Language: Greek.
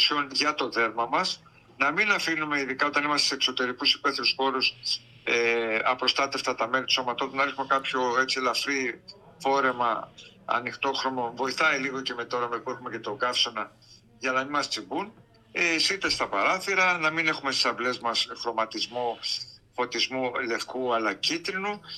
προστασιών για το δέρμα μας, να μην αφήνουμε, ειδικά όταν είμαστε σε εξωτερικούς υπαίθριους χώρους, απροστάτευτα τα μέρη του σώματός, να ρίχνουμε κάποιο έτσι ελαφρύ φόρεμα ανοιχτόχρωμο, βοηθάει λίγο και με τώρα που έχουμε και το καύσωνα, για να μην μας τσιμπούν. Σίτες στα παράθυρα, να μην έχουμε στις αυλές μας χρωματισμό φωτισμού λευκού αλλά κίτρινου